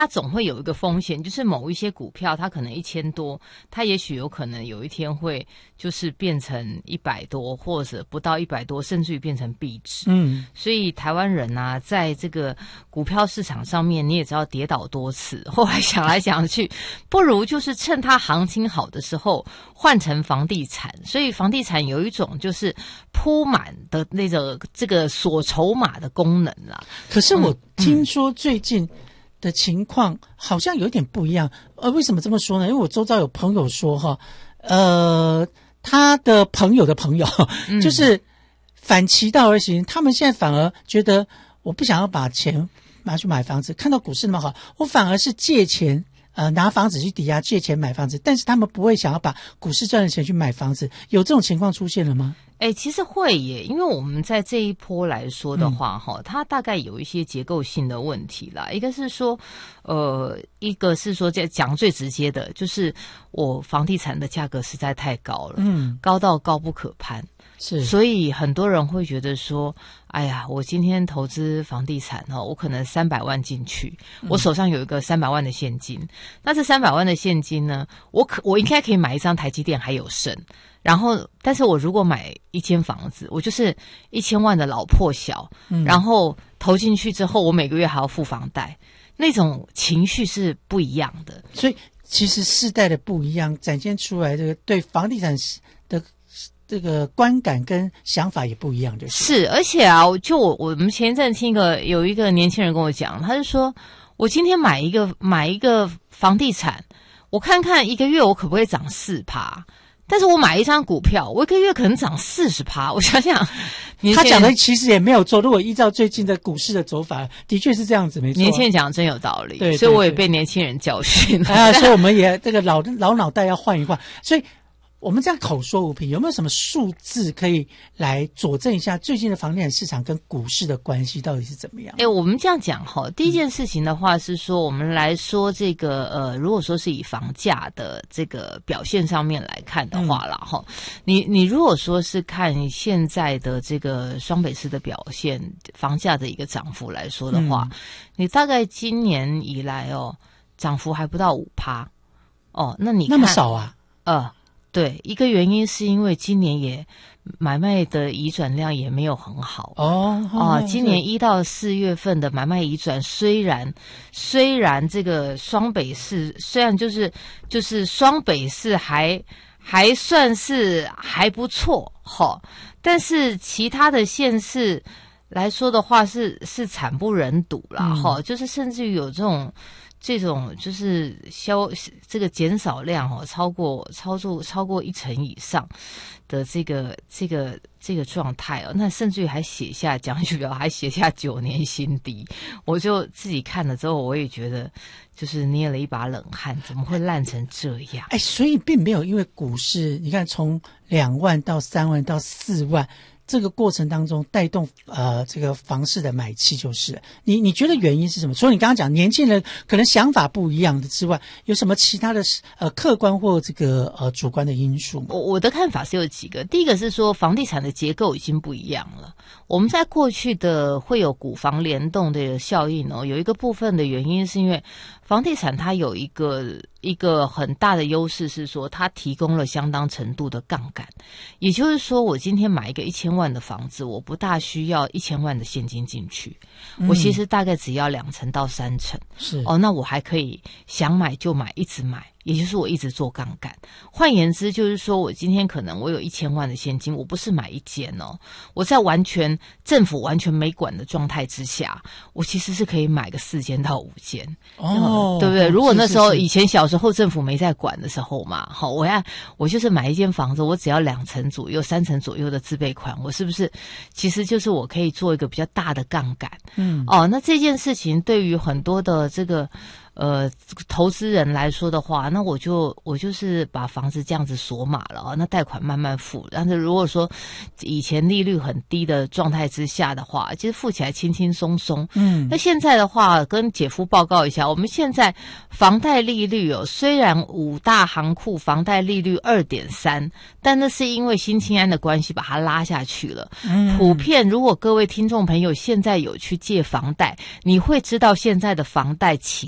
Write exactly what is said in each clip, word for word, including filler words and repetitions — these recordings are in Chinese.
它总会有一个风险，就是某一些股票它可能一千多，它也许有可能有一天会就是变成一百多，或者不到一百多，甚至于变成壁纸。嗯，所以台湾人啊，在这个股票市场上面，你也知道跌倒多次，后来想来想去，不如就是趁它行情好的时候换成房地产。所以房地产有一种就是铺满的那个这个锁筹码的功能啦。 可是我听说最近的情况好像有点不一样，呃，为什么这么说呢？因为我周遭有朋友说哈，呃，他的朋友的朋友，嗯、就是反其道而行，他们现在反而觉得我不想要把钱拿去买房子，看到股市那么好，我反而是借钱，呃，拿房子去抵押借钱买房子，但是他们不会想要把股市赚的钱去买房子，有这种情况出现了吗？ 哎，其实会耶，因为我们在这一波来说的话，哈、嗯，它大概有一些结构性的问题啦。一个是说，呃，一个是说，讲最直接的，就是我房地产的价格实在太高了，嗯，高到高不可攀，是，所以很多人会觉得说，哎呀，我今天投资房地产哈，我可能三百万进去，我手上有一个三百万的现金，嗯、那这三百万的现金呢，我可我应该可以买一张台积电还有剩。然后，但是我如果买一间房子，我就是一千万的老破小，嗯、然后投进去之后，我每个月还要付房贷，那种情绪是不一样的。 所以，其实世代的不一样，展现出来这个对房地产的这个观感跟想法也不一样，就是。 是，而且啊，就我我们前一阵听一个有一个年轻人跟我讲，他就说，我今天买一个买一个房地产，我看看一个月我可不可以涨四趴。但是我买一张股票，我一个月可能涨四十趴。我想想， 他讲的其实也没有错。如果依照最近的股市的走法，的确是这样子，没错。 年轻人讲的真有道理， 对， 所以我也被年轻人教训了。 啊，所以我们也这个老老脑袋要换一换。所以我们这样口说无凭，有没有什么数字可以来佐证一下最近的房地产市场跟股市的关系到底是怎么样？ 哎，我们这样讲哈，第一件事情的话是说，我们来说这个呃，如果说是以房价的这个表现上面来看的话啦哈、嗯，你你如果说是看现在的这个双北市的表现，房价的一个涨幅来说的话，嗯、你大概今年以来哦，涨幅还不到五趴哦，那你看那么少啊？ 呃。对，一个原因是因为今年也买卖的移转量也没有很好哦啊，今年一到四月份的买卖移转虽然虽然这个双北市虽然就是就是双北市还还算是还不错哈，但是其他的县市来说的话是是惨不忍睹啦哈、嗯，就是甚至于有这种。这种就是销这个减少量哦，超过超过超过一成以上的这个这个这个状态哦，那甚至于还写下讲句表，还写下九年新低。我就自己看了之后，我也觉得就是捏了一把冷汗，怎么会烂成这样？ 哎，所以并没有因为股市，你看从两万到三万到四万。这个过程当中带动呃这个房市的买气就是了，你你觉得原因是什么？除了你刚刚讲年轻人可能想法不一样的之外，有什么其他的呃客观或这个呃主观的因素吗？ 我我的看法是有几个，第一个是说房地产的结构已经不一样了。我们在过去的会有股房联动的效应哦，有一个部分的原因是因为房地产它有一个一个很大的优势是说它提供了相当程度的杠杆，也就是说我今天买一个一千万的房子，我不大需要一千万的现金进去、嗯、我其实大概只要两成到三成是哦，那我还可以想买就买一直买，也就是我一直做杠杆。换言之就是说我今天可能我有一千万的现金，我不是买一间哦，我在完全政府完全没管的状态之下，我其实是可以买个四间到五间哦、嗯，对不对？如果那时候以前小时候政府没在管的时候嘛，好，我要我就是买一间房子，我只要两成左右三成左右的自备款，我是不是其实就是我可以做一个比较大的杠杆？嗯，哦，那这件事情对于很多的这个呃投资人来说的话，那我就我就是把房子这样子锁码了啊，那贷款慢慢付。但是如果说以前利率很低的状态之下的话，其实付起来轻轻松松。嗯，那现在的话，跟姐夫报告一下，我们现在房贷利率哦，虽然五大行库房贷利率 二点三， 但那是因为新青安的关系把它拉下去了。嗯，普遍如果各位听众朋友现在有去借房贷，你会知道现在的房贷起跳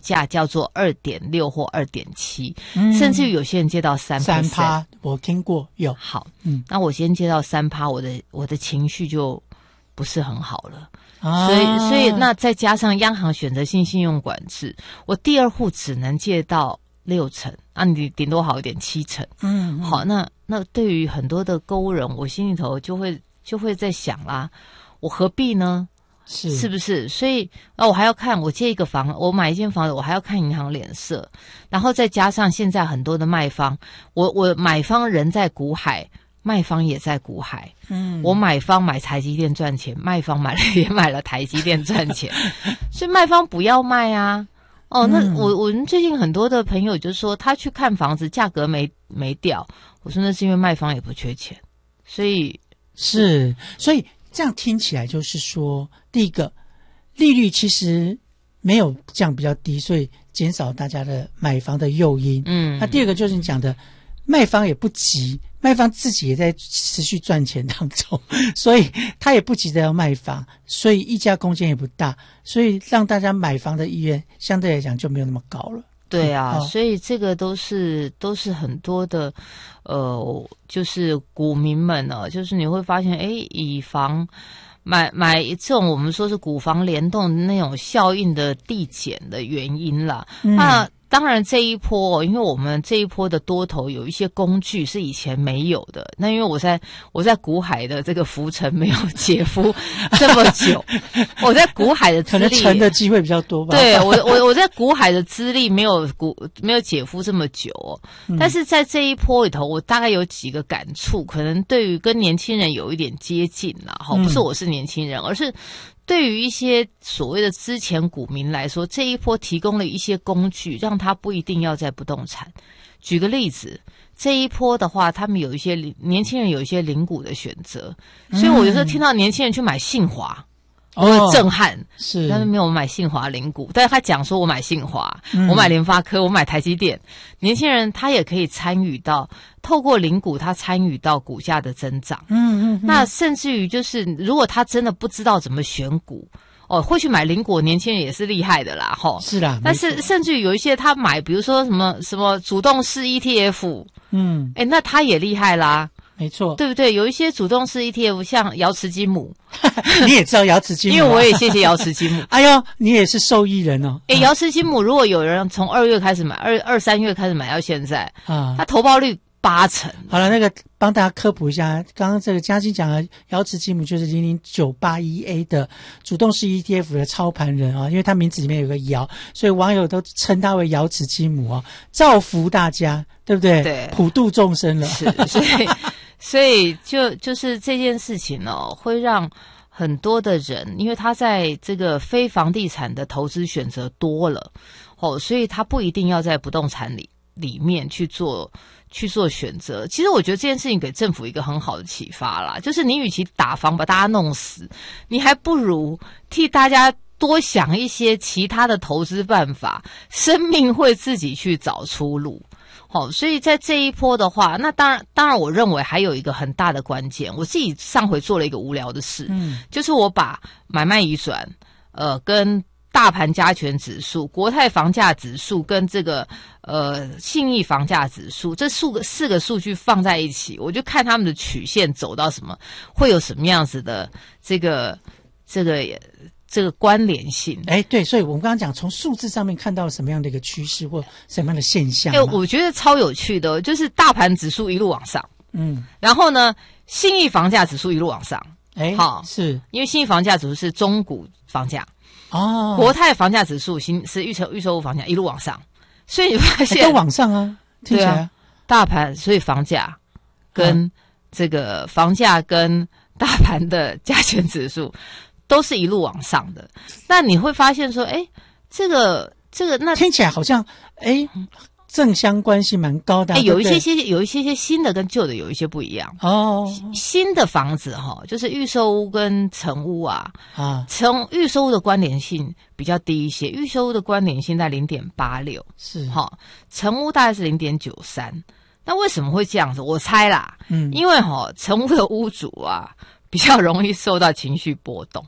价叫做二点六或二点七，甚至于有些人接到三三趴，我听过有。 好，嗯，那我先接到三趴，我的我的情绪就不是很好了。啊、所以，所以那再加上央行选择性信用管制，我第二户只能借到六成，啊，你顶多好一点七成。嗯，好，那那对于很多的购物人，我心里头就会就会在想啦，我何必呢？是是不是？所以啊，我还要看我借一个房，我买一间房子，我还要看银行脸色，然后再加上现在很多的卖方，我我买方人在股海。卖方也在股海，嗯，我买方买台积电赚钱，卖方买了也买了台积电赚钱，所以卖方不要卖啊。哦，那我我们最近很多的朋友就说他去看房子，价格没没掉，我说那是因为卖方也不缺钱，所以是，所以这样听起来就是说，第一个利率其实没有降比较低，所以减少大家的买房的诱因。嗯，那第二个就是你讲的。卖方也不急，卖方自己也在持续赚钱当中，所以他也不急着要卖房，所以溢价空间也不大，所以让大家买房的意愿相对来讲就没有那么高了。 对啊，嗯哦、所以这个都是都是很多的，呃，就是股民们呢、啊，就是你会发现，哎，以房买买这种我们说是股房联动那种效应的递减的原因啦，嗯、那。当然这一波，因为我们这一波的多头有一些工具是以前没有的。那因为我在我在股海的这个浮沉没有解敷这么久，我在股海的资历可能沉的机会比较多吧。 对，我我我在股海的资历没有股没有解敷这么久、哦嗯，但是在这一波里头，我大概有几个感触，可能对于跟年轻人有一点接近啦。哈、嗯，不是我是年轻人，而是。对于一些所谓的资前股民来说，这一波提供了一些工具，让他不一定要在不动产。举个例子，这一波的话，他们有一些年轻人有一些零股的选择，所以我有时候听到年轻人去买信华。我很震撼，哦、是，但是没有买信华零股，但是他讲说我买信华、嗯，我买联发科，我买台积电，年轻人他也可以参与到，透过零股他参与到股价的增长，嗯嗯，那甚至于就是如果他真的不知道怎么选股。哦，会去买零股，年轻人也是厉害的啦，吼。 是啦， 但是甚至于有一些他买，比如说什么什么主动式 E T F， 嗯，哎，那他也厉害啦。 没错， 对不对？有一些主动式 E T F， 像瑶池金母， 你也知道瑶池金母、啊， 因为我也谢谢瑶池金母。 哎呦，你也是受益人哦。 哎，瑶池金母，如果有人从二月开始买，二二三月开始买到现在，啊，它投报率八成。 好了，那个帮大家科普一下，刚刚这个嘉欣讲的瑶池金母就是零零九八一 A 的主动式 E T F 的操盘人啊，因为他名字里面有个瑶，所以网友都称他为瑶池金母啊，造福大家，对不对？对，普度众生了。 是，所以。所以就就是这件事情哦，会让很多的人，因为他在这个非房地产的投资选择多了，哦，所以他不一定要在不动产里里面去做去做选择。其实我觉得这件事情给政府一个很好的启发啦，就是你与其打房把大家弄死，你还不如替大家多想一些其他的投资办法，生命会自己去找出路。好，所以在这一波的话，那当然，当然，我认为还有一个很大的关键，我自己上回做了一个无聊的事，嗯，就是我把买卖移转，呃，跟大盘加权指数、国泰房价指数跟这个呃信义房价指数这数个四个数据放在一起，我就看他们的曲线走到什么，会有什么样子的这个这个。这个关联性， 哎，对，所以我们刚刚讲从数字上面看到什么样的一个趋势或什么样的现象？ 哎，我觉得超有趣的，就是大盘指数一路往上，嗯，然后呢，信义房价指数一路往上， 哎，好，是因为信义房价指数是中古房价，哦，国泰房价指数新是预售预售屋房价一路往上，所以你发现都往上啊，听起来、啊、 大盘，所以房价跟这个房价跟大盘的加权指数。都是一路往上的，那你会发现说，哎，这个这个那听起来好像，哎，正相关性蛮高的。哎， 有一些些有一些些新的跟旧的有一些不一样哦。新的房子哈、哦，就是预售屋跟成屋啊，啊，成预售屋的关联性比较低一些，预售屋的关联性在零点八六，是哈、哦，成屋大概是零点九三。那为什么会这样子？我猜啦，嗯，因为哈、哦，成屋的屋主啊。比较容易受到情绪波动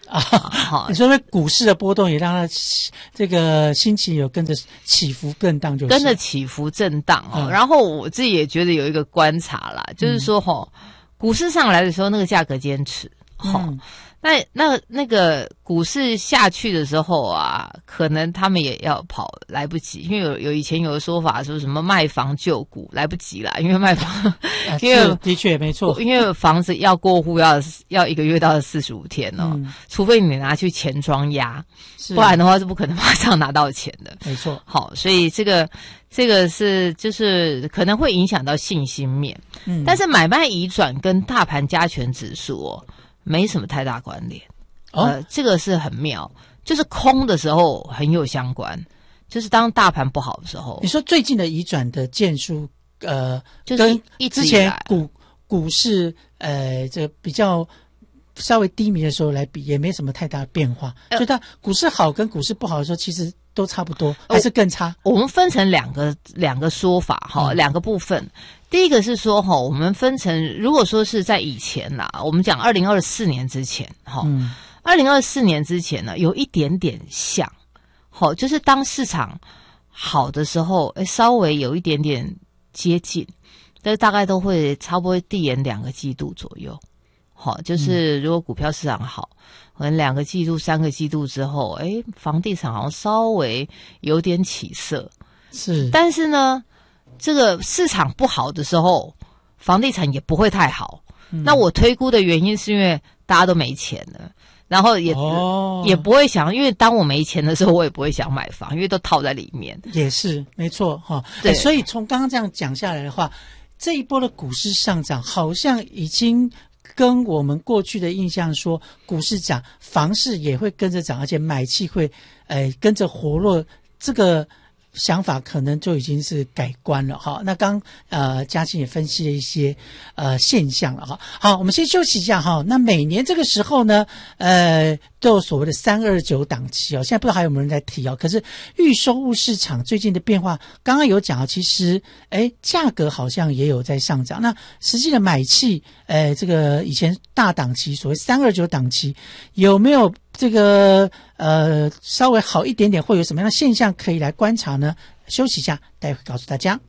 啊，好，你说那股市的波动也让它这个心情有跟着起伏震荡，就是跟着起伏震荡哦。嗯、然后我自己也觉得有一个观察啦，就是说哈、哦，股市上来的时候那个价格坚持，哈、嗯。那那那个股市下去的时候啊，可能他们也要跑，来不及，因为有有以前有的说法说什么卖房救股，来不及啦，因为卖房， 啊、 因为的确没错， 因为房子要过户要要一个月到四十五天哦、嗯，除非你拿去钱庄押，不然的话是不可能马上拿到钱的， 没错。 好，所以这个这个是就是可能会影响到信心面，嗯，但是买卖移转跟大盘加权指数哦。没什么太大关联，呃，哦、这个是很妙，就是空的时候很有相关，就是当大盘不好的时候。 你说最近的移转的件数，呃， 就是跟之前股股市呃这比较稍微低迷的时候来比，也没什么太大的变化。呃、就它股市好跟股市不好的时候，其实都差不多，还是更差。 我们分成两个两个说法哈，嗯、两个部分。第一个是说哈，我们分成，如果说是在以前啦，我们讲二零二四年之前哈，二零二四年之前呢，有一点点像，好，就是当市场好的时候，诶稍微有一点点接近，但大概都会差不多递延两个季度左右，好，就是如果股票市场好，可能两个季度、三个季度之后，诶房地产好像稍微有点起色， 是， 但是呢。这个市场不好的时候，房地产也不会太好。嗯、那我推估的原因是因为大家都没钱了，然后也、哦、也不会想，因为当我没钱的时候，我也不会想买房，因为都套在里面。 也是没错哈。对、欸，所以从刚刚这样讲下来的话，这一波的股市上涨，好像已经跟我们过去的印象说，股市涨，房市也会跟着涨，而且买气会呃跟着活络，这个。想法可能就已经是改观了哈。那刚呃嘉庆也分析了一些呃现象了哈。好，我们先休息一下哈。那每年这个时候呢，呃都有所谓的三二九档期哦。现在不知道还有没有人在提哦。可是预售屋市场最近的变化，刚刚有讲，其实哎价格好像也有在上涨。那实际的买气，呃这个以前大档期所谓三二九档期有没有？这个呃稍微好一点点，会有什么样的现象可以来观察呢？休息一下，待会告诉大家。